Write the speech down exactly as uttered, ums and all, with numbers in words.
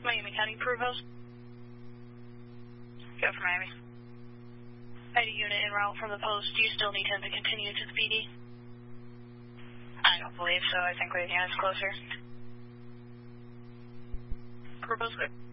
Miami County Provost. Go for Miami. I had a unit en route from the post. Do you still need him to continue to the P D? I don't believe so. I think we have units closer. Provost, good.